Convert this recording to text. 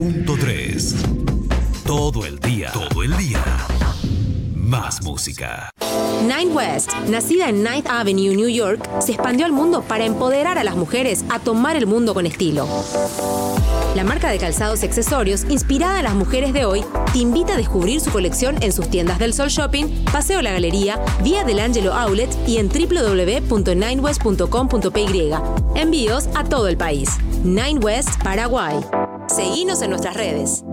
Punto 3. Todo el día. Todo el día. Más música. Nine West, nacida en Ninth Avenue, New York, se expandió al mundo para empoderar a las mujeres a tomar el mundo con estilo. La marca de calzados y accesorios, inspirada en las mujeres de hoy, te invita a descubrir su colección en sus tiendas del Sol Shopping, Paseo La Galería, Vía del Ángelo Outlet y en www.ninewest.com.py. Envíos a todo el país. Nine West, Paraguay. Seguinos en nuestras redes.